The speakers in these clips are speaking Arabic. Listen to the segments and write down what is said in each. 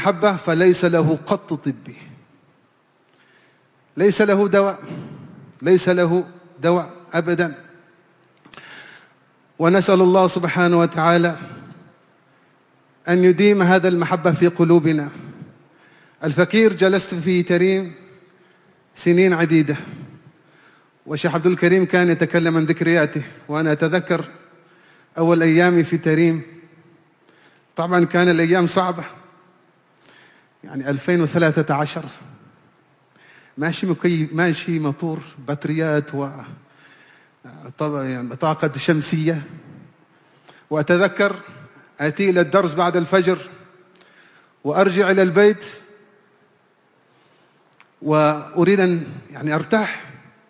المحبة فليس له قط طبي، ليس له دواء، ليس له دواء أبدا. ونسأل الله سبحانه وتعالى أن يديم هذا المحبة في قلوبنا. الفقير جلست في تريم سنين عديدة، والشيخ عبد الكريم كان يتكلم عن ذكرياته، وأنا أتذكر أول أيامي في تريم. طبعا كان الأيام صعبة، يعني 2013 ماشي مطور بطاريات يعني طاقة شمسية. وأتذكر آتي إلى الدرس بعد الفجر وأرجع إلى البيت وأريد أن يعني أرتاح،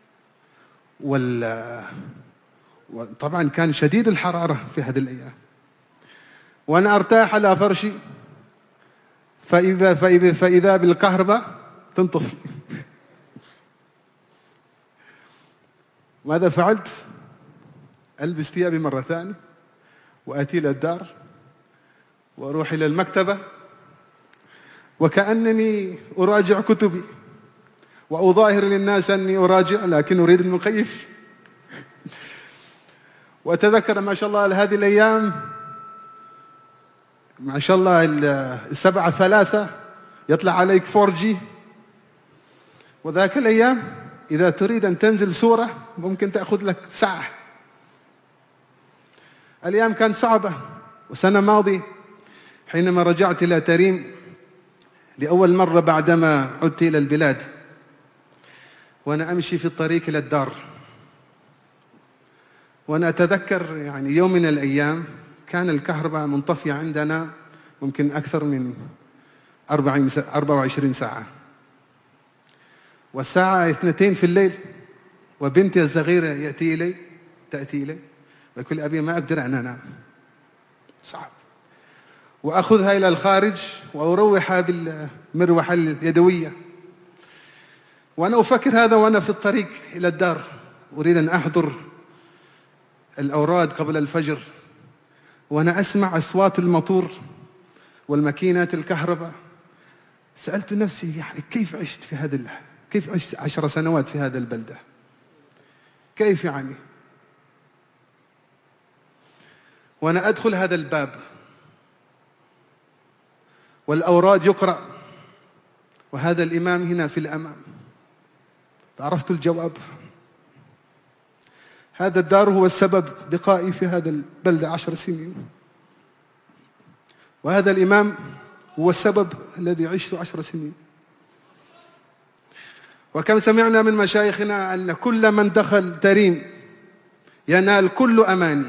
وطبعا كان شديد الحرارة في هذه الأيام، وأنا أرتاح على فرشي فإذا بالكهرباء تنطفي. ماذا فعلت؟ ألبس ثيابي مرة ثانية وآتي إلى الدار وأروح إلى المكتبة وكأنني أراجع كتبي وأظاهر للناس أني أراجع، لكن أريد المكيف. وأتذكر ما شاء الله هذه الأيام ما شاء الله 7/3 يطلع عليك 4G، وذاك الأيام إذا تريد أن تنزل صورة ممكن تأخذ لك ساعة. الأيام كانت صعبة. وسنة ماضي حينما رجعت إلى تريم لأول مرة بعدما عدت إلى البلاد، وأنا أمشي في الطريق إلى الدار، وأنا أتذكر يعني يوم من الأيام كان الكهرباء منطفية عندنا ممكن أكثر من 24 ساعة، والساعة 2 في الليل، وبنتي الصغيرة تأتي إلي ويقول أبي ما أقدر أن أنام، صعب. وأخذها إلى الخارج وأروحها بالمروحة اليدوية، وأنا أفكر هذا وأنا في الطريق إلى الدار أريد أن أحضر الأوراد قبل الفجر، وأنا أسمع أصوات الموتور والماكينات الكهرباء. سألت نفسي يعني كيف عشت كيف عشت 10 سنوات في هذا البلدة؟ كيف يعني؟ وأنا أدخل هذا الباب والأوراد يقرأ وهذا الإمام هنا في الأمام، فعرفت الجواب. هذا الدار هو السبب بقائي في هذا البلدة 10 سنين، وهذا الإمام هو السبب الذي عشت 10 سنين. وكم سمعنا من مشايخنا أن كل من دخل تريم ينال كل أماني.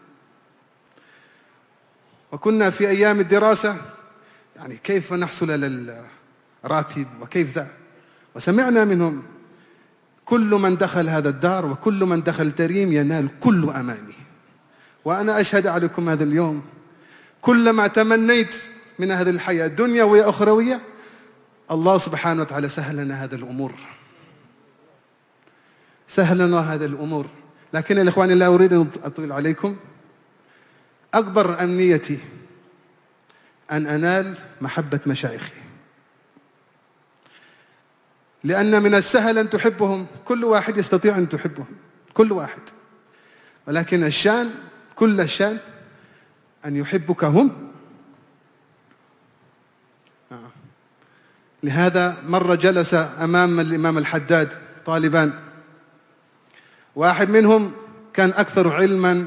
وكنا في أيام الدراسة يعني كيف نحصل على الراتب وكيف ذا، وسمعنا منهم كل من دخل هذا الدار وكل من دخل تريم ينال كل أماني. وأنا أشهد عليكم هذا اليوم كلما تمنيت من هذه الحياة دنيوية وأخروية الله سبحانه وتعالى سهل لنا هذه الأمور، سهل لنا هذه الأمور. لكن الإخوان لا أريد أن أطيل عليكم، أكبر أمنيتي أن أنال محبة مشايخي، لأن من السهل أن تحبهم، كل واحد يستطيع أن تحبهم، كل واحد، ولكن الشان كل الشان أن يحبك هم. لهذا مرة جلس أمام الإمام الحداد طالبان، واحد منهم كان أكثر علما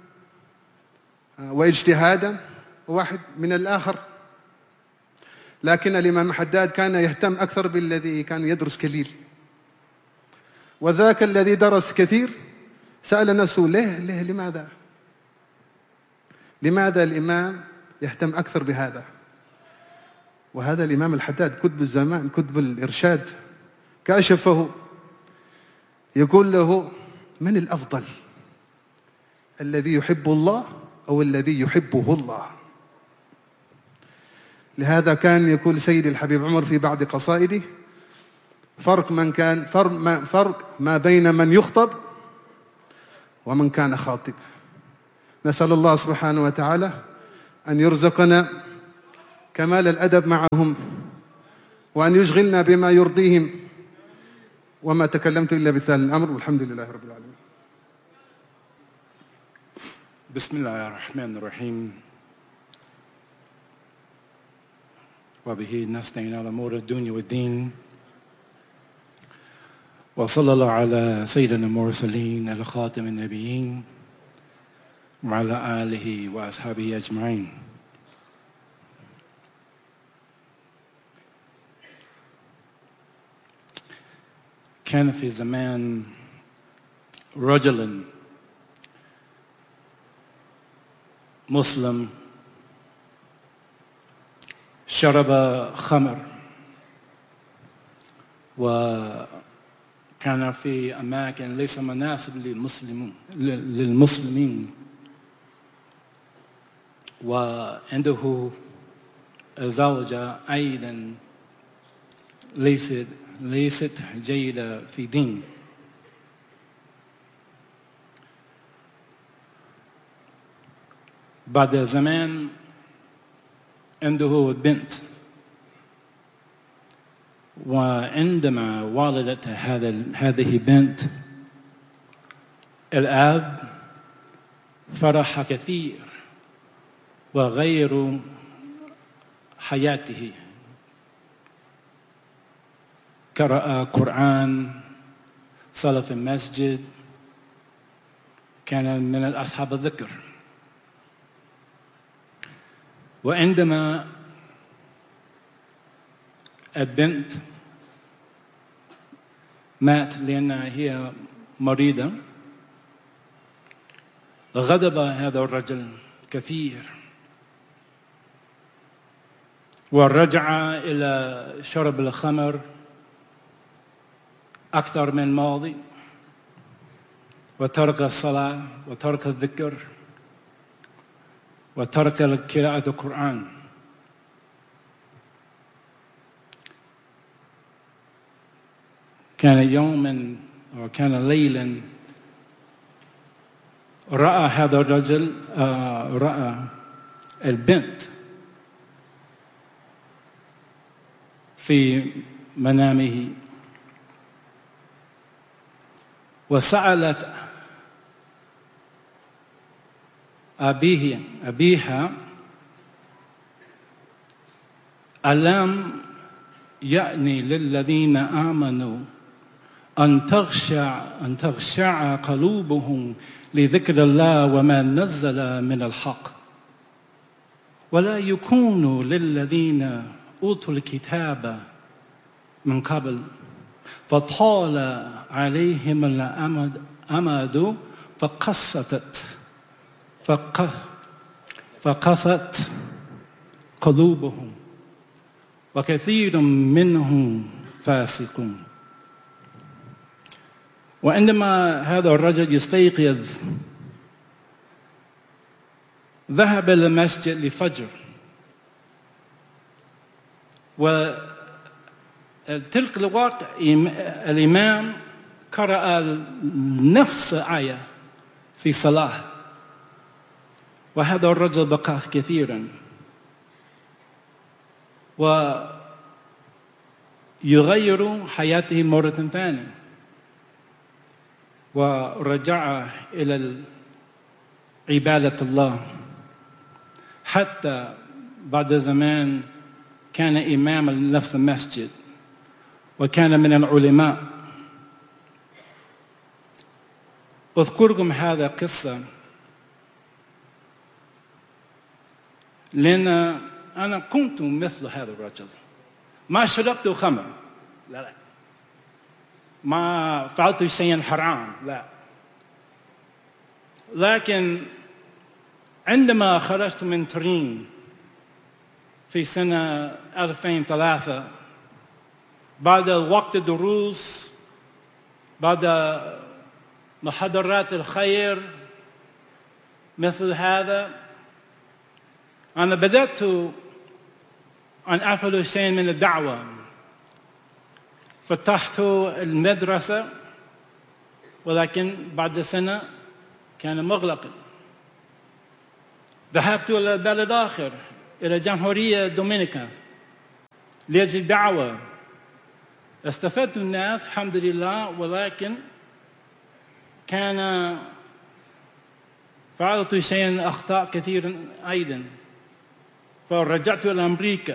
واجتهادا، وواحد من الآخر، لكن الإمام الحداد كان يهتم أكثر بالذي كان يدرس قليل، وذاك الذي درس كثير سأل نفسه لماذا الإمام يهتم أكثر بهذا؟ وهذا الإمام الحداد كتب الزمان كتب الإرشاد كشفه، يقول له من الأفضل، الذي يحب الله أو الذي يحبه الله؟ لهذا كان يقول سيدي الحبيب عمر في بعض قصائده فرق ما بين من يخطب ومن كان خاطب. نسأل الله سبحانه وتعالى أن يرزقنا كمال الأدب معهم، وأن يشغلنا بما يرضيهم. وما تكلمت إلا بثال الأمر، والحمد لله رب العالمين. بسم الله الرحمن الرحيم، وبه نستعين على أمور الدنيا والدين، وصلى الله على سيدنا المرسلين الخاتم النبيين وعلى آله وأصحابه أجمعين. كان في زمان رجل مسلم شرب خمر، وكان في أماكن ليس مناسب للمسلمين، وعنده زوجة أيضا ليست جيدة في دين. بعد زمان عنده بنت، وعندما ولدت هذه البنت الأب فرح كثير وغير حياته، قرأ قرآن، صلى في المسجد، كان من أصحاب الذكر. وعندما البنت مات لأنها هي مريضة، غضب هذا الرجل كثير، ورجع إلى شرب الخمر أكثر من الماضي، وترك الصلاة وترك الذكر وترك قراءة القرآن. كان يوما وكان ليلا رأى هذا الرجل رأى البنت في منامه، وسألت أبيها ألم يأني للذين آمنوا أن تخشع قلوبهم لذكر الله وما نزل من الحق، ولا يكونوا للذين أوتوا الكتاب من قبل فطال عليهم الأمد فقست قلوبهم وكثير منهم فاسقون. وعندما هذا الرجل يستيقظ ذهب إلى المسجد لفجر، وتلك الوقت الإمام قرأ نفس آية في صلاة، وهذا الرجل بكى كثيرا ويغير حياته مرة ثانية، ورجع إلى عبادة الله. حتى بعد زمان كان إمام نفس المسجد، وكان من العلماء. أذكركم هذا قصة لأن أنا كنت مثل هذا الرجل، ما شربت خمر، لا، ما فعلت شيئا حرام، لا، لكن عندما خرجت من تورين في سنة 2003 بعد وقت الدروس، بعد محاضرات الخير مثل هذا، أنا بدأت أن أفعل شيئا من الدعوة. فتحت المدرسة، ولكن بعد سنة كان مغلقا. ذهبت إلى بلد آخر إلى جمهورية دومينيكا لأجل دعوة. استفدت الناس الحمد لله، ولكن كان فعلت شيئا أخطاء كثيرا أيضا، فرجعت إلى أمريكا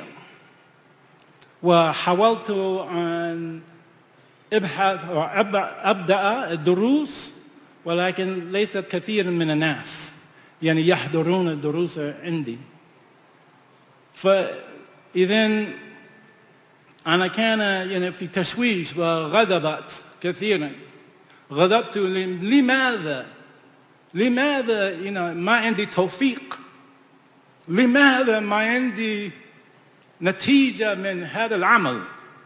وحاولت أن أبحث وأبدأ الدروس، ولكن ليس كثير من الناس يعني يحضرون الدروس عندي. فإذا أنا كان يعني في تشويش وغضبت كثيرا. غضبت لماذا ما عندي توفيق؟ لماذا ما عندي نتيجة من هذا العمل؟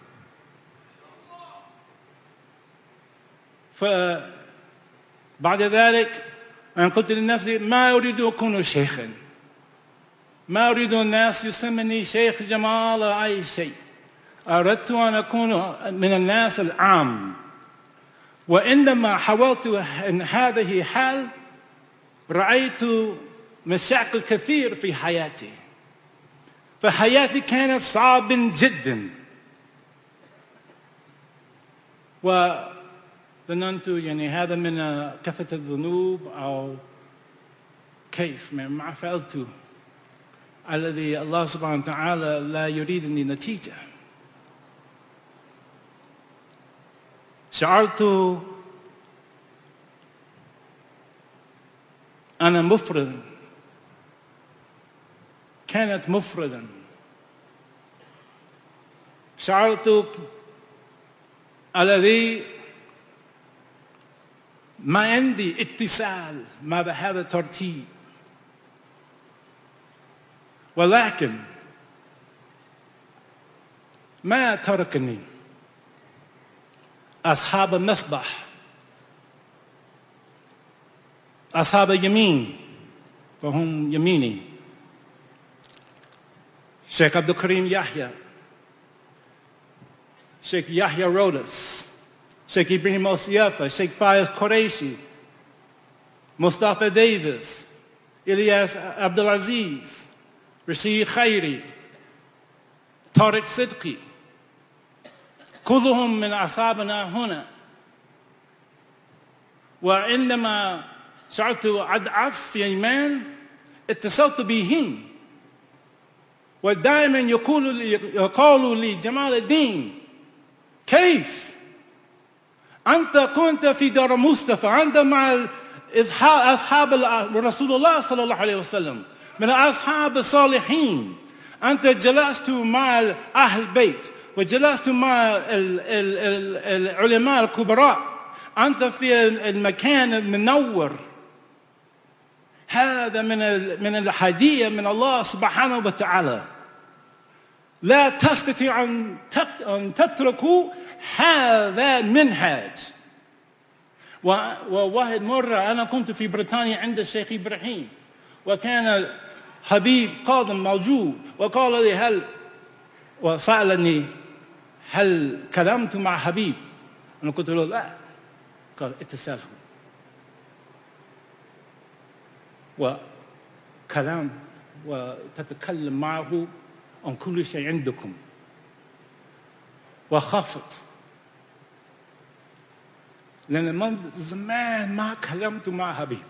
فبعد ذلك أنا قلت لنفسي ما أريد أن أكون شيخا، ما أريد الناس يسمني شيخ جمال أو أي شيء. أردت أن أكون من الناس العام. وعندما حاولت أن هذه حال، رأيت مشاكل كثير في حياتي، فحياتي كانت صعبة جدا. وظننت يعني هذا من كثرة الذنوب أو كيف ما فعلت الذي الله سبحانه وتعالى لا يريدني نتيجة. شعرت أنا مفردا، كانت مفردا. شعرت الذي ما عندي اتصال مع هذا الترتيب. ولكن ما تركني أصحاب المسبح، أصحاب اليمين وهم يميني، شيخ عبد الكريم يحيى، شيخ يحيى رودس، شيخ إبراهيم أوسيافة، شيخ فايز قريشي، مصطفى ديفيس، إلياس عبد العزيز، رشيد خيري، طارق صدقي، كلهم من أصحابنا هنا. وعندما شعرت أضعف في الإيمان اتصلت بهم، ودائما يقولوا لي جمال الدين كيف أنت كنت في دار مصطفى، أنت مع أصحاب رسول الله صلى الله عليه وسلم من أصحاب الصالحين، أنت جلست مع أهل البيت وجلست مع العلماء الكبراء، أنت في المكان المنور. هذا من الهدية من الله سبحانه وتعالى. لا تستطيع أن تتركوا هذا المنهج. وواحد مرة أنا كنت في بريطانيا عند الشيخ إبراهيم، وكان حبيب قادم موجود، وقال لي وسألني هل كلمت مع حبيب؟ أنا قلت له لا. قال اتصله وكلام وتتكلم معه عن كل شيء عندكم. وخافت لأن من زمان ما كلمت مع حبيب،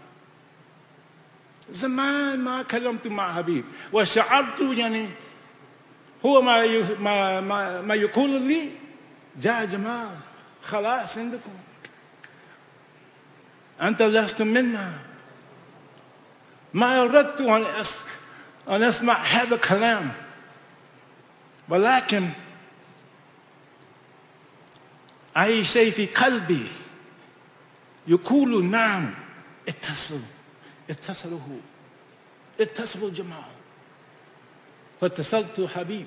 زمان ما كلمت مع حبيب، وشعرت يعني هو ما يقول لي جاء جمال خلاص عندكم، أنت لست منا. ما أردت أن أسمع هذا الكلام، ولكن أي شيء في قلبي يقول نعم اتصلوا جماعة. فاتصلت حبيب،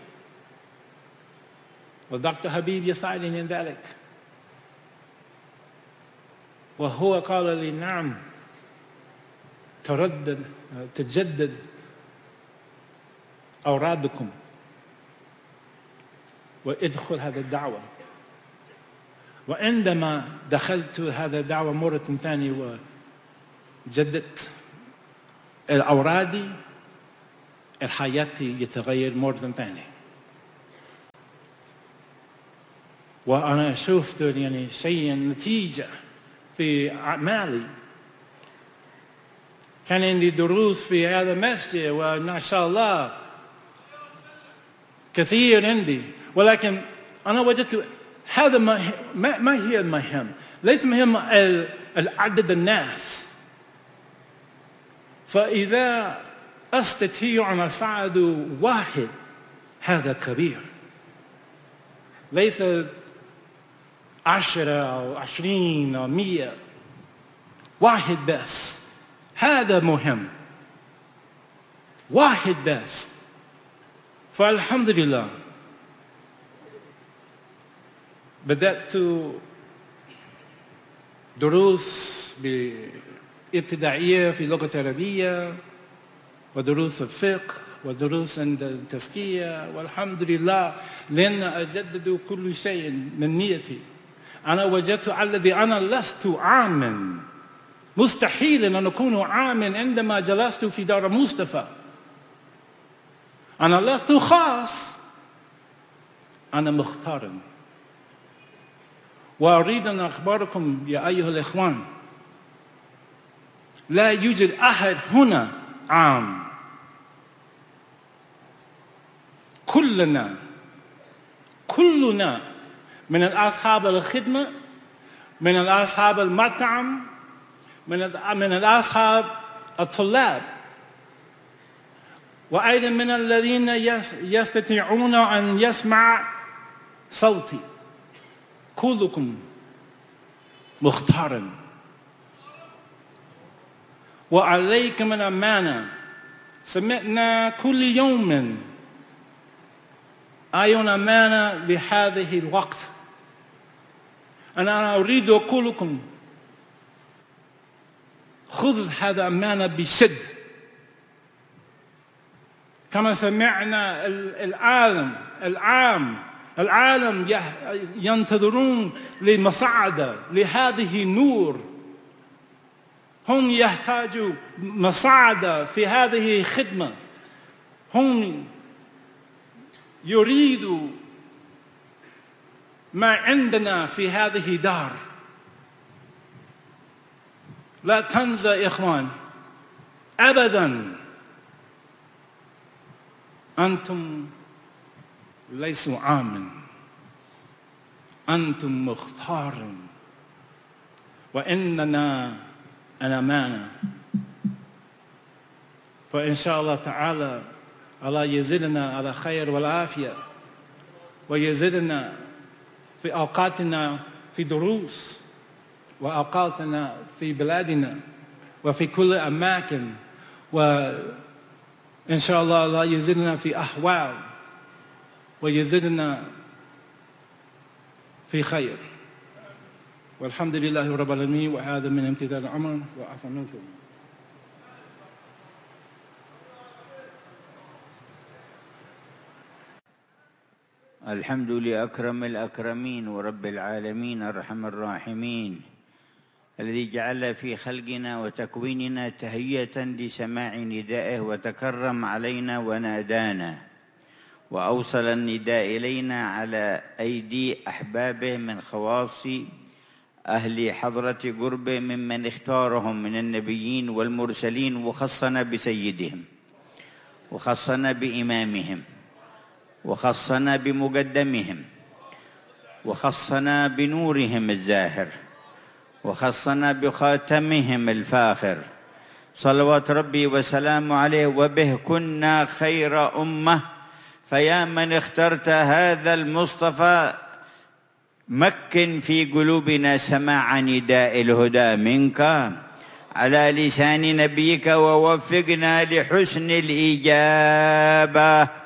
ودكتور حبيب يساعدني من ذلك، وهو قال لي نعم تجدد أورادكم وادخل هذه الدعوة. وعندما دخلت هذه الدعوة مرة ثانية وجددت أورادي، الحياة يتغير مرة ثانية. وأنا شفت يعني شيء نتيجة في أعمالي. كان عندي دروس في هذا المسجد وما شاء الله كثير عندي، ولكن أنا وجدت هذا ما هي المهم. ليس مهم العدد الناس. فإذا أستطيع أن أساعد واحد هذا كبير، ليس 10 أو 20 أو 100، واحد بس، هذا مهم، واحد بس. فالحمد لله بدأت دروس ابتدائية في اللغة العربية، ودروس الفقه، ودروس عند التزكية، والحمد لله لأن أجدد كل شيء من نيتي. أنا وجدت الذي أنا لست عاما، مستحيل أن أكون عاما عندما جلست في دار مصطفى. أنا لست خاص، أنا مختار. وأريد أن أخبركم يا أيها الإخوان، لا يوجد أحد هنا عام. كلنا من أصحاب الخدمة، من أصحاب المطعم، من أصحاب الطلاب، وأيضا من الذين يستطيعون أن يسمع صوتي. كلكم مختار، وعليكم الأمانة. سمعنا كل يوم أيون أمانة لهذه الوقت. أنا أريد كلكم خذ هذا أمانة بشد. كما سمعنا العالم ينتظرون لمساعدة لهذه النور. هم يحتاجوا مساعدة في هذه الخدمة. هم يريدوا ما عندنا في هذه الدار. لا تنسى يا إخوان أبدا، أنتم ليسوا عاما، أنتم مختار، وإننا الأمانة. فإن شاء الله تعالى الله يزيدنا على خير والعافية، ويزيدنا في أوقاتنا في دروس، وأوقاتنا في بلادنا وفي كل أماكن. وإن شاء الله الله يزيدنا في أحوال، ويزيدنا في خير. والحمد لله رب العالمين. وهذا من امتثال الأمر وعفو منكم. الحمد لأكرم الأكرمين ورب العالمين أرحم الراحمين، الذي جعل في خلقنا وتكويننا تهيئة لسماع ندائه، وتكرم علينا ونادانا، وأوصل النداء إلينا على أيدي أحبابه من خواص أهل حضرة قربه ممن اختارهم من النبيين والمرسلين، وخصنا بسيدهم، وخصنا بإمامهم، وخصنا بمقدمهم، وخصنا بنورهم الزاهر، وخصنا بخاتمهم الفاخر، صلوات ربي وسلامه عليه. وبه كنا خير أمة، فيا من اخترت هذا المصطفى مكن في قلوبنا سماع نداء الهدى منك على لسان نبيك، ووفقنا لحسن الإجابة.